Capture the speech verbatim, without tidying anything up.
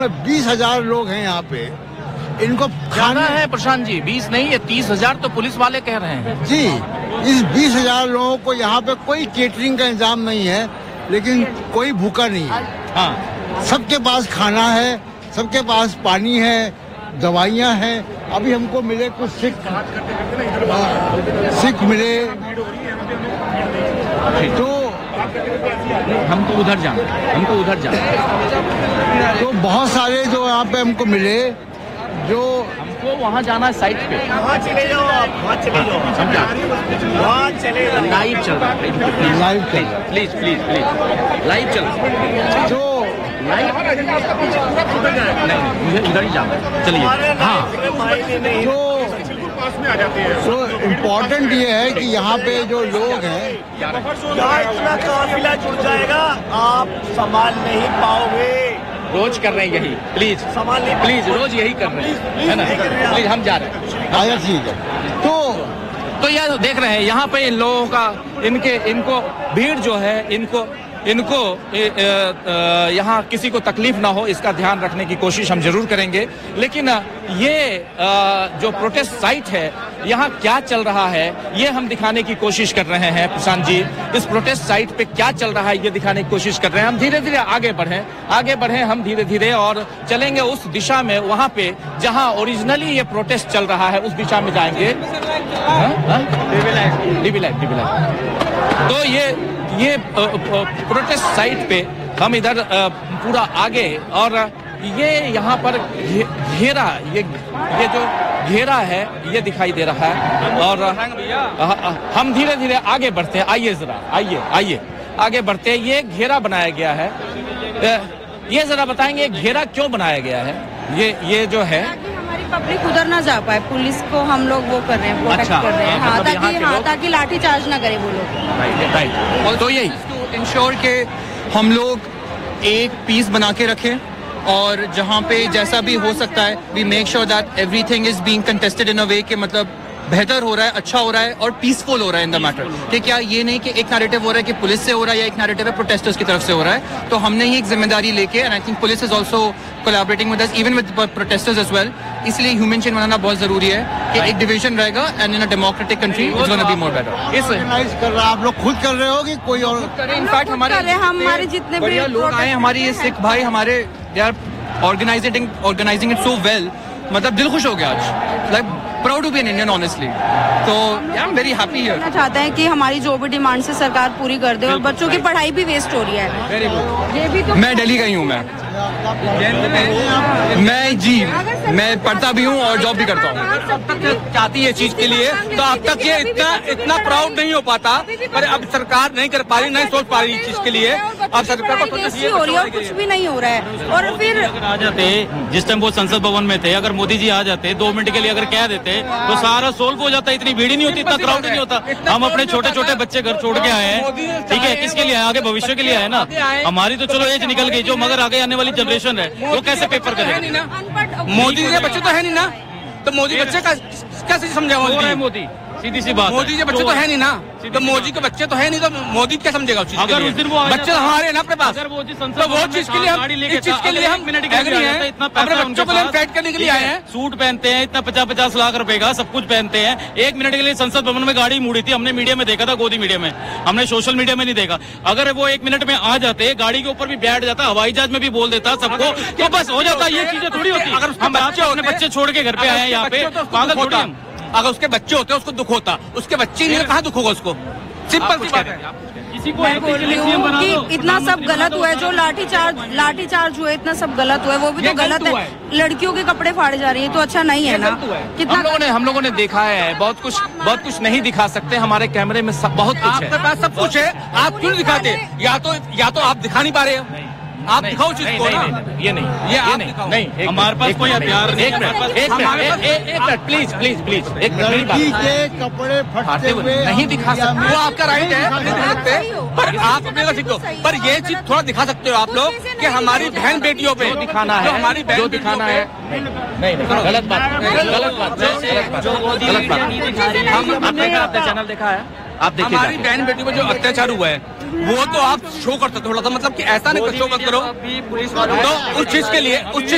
बीस हजार लोग हैं यहाँ पे, इनको खाना है प्रशांत जी, बीस नहीं है तीस हजार तो पुलिस वाले कह रहे हैं जी। इस बीस हजार लोगों को यहाँ पे कोई केटरिंग का इंतजाम नहीं है, लेकिन कोई भूखा नहीं है। हाँ, सबके पास खाना है, सबके पास पानी है, दवाइयाँ हैं। अभी हमको मिले कुछ सिख सिख मिले, तो हमको उधर जाना हमको उधर जाना तो बहुत सारे जो यहाँ पे हमको मिले, जो हमको वहाँ जाना है साइट पे। वहाँ चले जाओ आप, वहाँ चले जाओ, वहाँ चले जाओ। लाइव चल रहा है, लाइव पे प्लीज प्लीज प्लीज लाइव चल रहा है। जो लाइव नहीं, मुझे उधर ही जाना है, चलिए। हाँ, जो तो इम्पोर्टेंट ये है कि यहाँ पे जो लोग हैं, यहाँ इतना काफिला जुड़ जाएगा, आप संभाल नहीं पाओगे। रोज कर रहे हैं यही, प्लीज संभाल नहीं, प्लीज रोज यही कर रहे हैं, है ना? प्लीज हम जा रहे हैं। आया ठीक है। तो तो यह देख रहे हैं यहाँ पे इन लोगों का, इनके इनको भीड़ जो है, इनको इनको यहाँ किसी को तकलीफ ना हो इसका ध्यान रखने की कोशिश हम जरूर करेंगे। लेकिन ये जो प्रोटेस्ट साइट है, यहाँ क्या चल रहा है ये हम दिखाने की कोशिश कर रहे हैं प्रशांत जी। इस प्रोटेस्ट साइट पे क्या चल रहा है ये दिखाने की कोशिश कर रहे हैं। हम धीरे धीरे आगे बढ़े आगे बढ़े हम धीरे धीरे और चलेंगे उस दिशा में, वहाँ पे जहाँ ओरिजिनली ये प्रोटेस्ट चल रहा है उस दिशा में जाएंगे। तो ये ये प्रोटेस्ट साइट पे हम इधर पूरा आगे, और ये यहाँ पर घेरा, ये ये जो घेरा है ये दिखाई दे रहा है, और हम धीरे धीरे आगे बढ़ते हैं। आइए जरा, आइए आइए आगे बढ़ते हैं। ये घेरा बनाया गया है, ये जरा बताएंगे घेरा क्यों बनाया गया है? ये ये जो है पब्लिक उधर ना जा पाए, पुलिस को हम लोग वो कर रहे हैं, प्रोटेक्ट अच्छा, कर रहे हैं। हाँ, मतलब ताकि हाँ ताकि लाठी चार्ज ना करे वो लोग। राइट राइट और तो यही इंश्योर के हम लोग एक पीस बना के रखें, और जहाँ पे जैसा भी हो सकता है we make sure that everything is being contested इन अ वे कि मतलब बेहतर हो रहा है, अच्छा हो रहा है और पीसफुल हो रहा है इन द मैटर। कि क्या ये नहीं कि एक नैरेटिव हो रहा है कि पुलिस से हो रहा है या एक नैरेटिव है प्रोटेस्टर्स की तरफ से हो रहा है। तो हमने ही एक जिम्मेदारी लेके, and I think police is also collaborating with us even with protesters as well. इसलिए ह्यूमन चेन बनाना बहुत जरूरी है कि एक डिवीजन रहेगा, and in a democratic country it's gonna be more better. इस ऑर्गेनाइज कर रहा है, आप लोग खुद कर रहे हो कि कोई और? इनफैक्ट हमारे हमारे जितने भी बढ़िया लोग आए, हमारी ये सिख भाई हमारे, they are organising organising it so well, मतलब दिल खुश हो गया आज। Like proud to be an Indian honestly. तो I am very happy here. चाहते हैं कि हमारी जो भी डिमांड से सरकार पूरी कर दे, और बच्चों की पढ़ाई भी वेस्ट हो रही है। Very good. ये भी तो मैं दिल्ली गई हूँ, मैं मैं जी मैं पढ़ता भी हूँ और जॉब भी करता हूँ। अब तक चाहती है चीज के लिए, तो अब तक ये इतना इतना प्राउड नहीं हो पाता, पर अब सरकार नहीं कर पा रही, नहीं सोच पा रही इस चीज के लिए। अब सरकार को हो रही है और कुछ भी नहीं हो रहा है। और फिर आ जाते, जिस टाइम वो संसद भवन में थे, अगर मोदी जी आ जाते दो मिनट के लिए अगर कह देते तो सारा सोल्व हो जाता, इतनी भीड़ नहीं होती, इतना क्राउड नहीं होता। हम अपने छोटे छोटे बच्चे घर छोड़ के आए हैं, ठीक है, किसके लिए? आगे भविष्य के लिए है ना। हमारी तो चलो एज निकल गई, जो मगर आगे आने वाली जनरेशन है वो कैसे पेपर करेगा? मोदी के बच्चे तो है नहीं ना, तो मोदी बच्चे का कैसे समझाओ? मोदी सीधी सी बात, मोदी के बच्चे तो है नहीं ना, तो मोदी के बच्चे तो है नहीं, तो मोदी क्या समझेगा उस चीज के लिए? बच्चे हमारे हैं ना अपने पास, तो वो चीज के लिए हम इस चीज के लिए हम एग्री हैं। अपने बच्चों को हम फाइट करने के लिए आए हैं। सूट पहनते हैं, इतना पचास पचास लाख रुपए का सब कुछ पहनते हैं। एक मिनट के लिए संसद भवन में गाड़ी मुड़ी थी, हमने मीडिया में देखा था, गोदी मीडिया में, हमने सोशल मीडिया में नहीं देखा। अगर वो एक मिनट में आ जाते, गाड़ी के ऊपर भी बैठ जाता, हवाई जहाज में भी बोल देता सबको, तो बस हो जाता। ये चीजें थोड़ी होती। अगर हम अपने बच्चे छोड़ के घर पे आए हैं यहाँ पे, पागल थोड़ी हम। अगर उसके बच्चे होते उसको दुख होता, उसके बच्चे नहीं, कहाँ दुख होगा उसको? सिंपल सी बात है। किसी को मैं बोल रही हूँ कि इतना सब गलत हुआ है, जो लाठी चार्ज लाठी चार्ज हुए, इतना सब गलत हुआ है, वो भी तो गलत है। लड़कियों के कपड़े फाड़े जा रही है, तो अच्छा नहीं है ना। कितना हम लोगों ने हम लोगों ने देखा है, बहुत कुछ बहुत कुछ नहीं दिखा सकते, हमारे कैमरे में सब बहुत कुछ है। आपके पास सब कुछ है, आप क्यों दिखाते? या तो या तो आप दिखा नहीं पा रहे हो, आप दिखाओ चीज को ना। ये नहीं, ये आप नहीं, दिखाओ। नहीं, हमारे पास कोई हथियार नहीं। एक मिनट एक मिनट एक मिनट प्लीज प्लीज प्लीज एक मिनट लड़की के कपड़े फटते हुए नहीं दिखा सकते, वो आपका राइट है, नहीं दिखा सकते, पर आप अपने का सीख दो। पर ये चीज थोड़ा दिखा सकते हो आप लोग कि हमारी बहन बेटियों पे दिखाना है, हमारी जो दिखाना है। नहीं नहीं, गलत बात, गलत बात, गलत बात, गलत बात। हम आपने आपने चैनल देखा है, आप देखिए हमारी बहन बेटी पर जो अत्याचार हुआ है वो तो आप शो कर सकते हो थोड़ा सा, मतलब कि ऐसा नहीं शो मत करो। तो उस चीज के लिए उस चीज